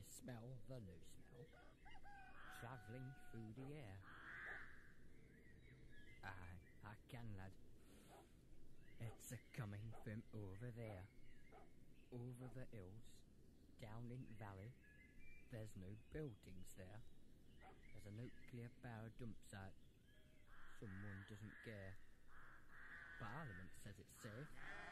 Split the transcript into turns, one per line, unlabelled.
you smell the new smell travelling through the air? Aye, I can, lad. It's a-coming from over there. Over the hills, down in the valley. There's no buildings there. There's a nuclear power dump site. Someone doesn't care. Parliament says it's safe.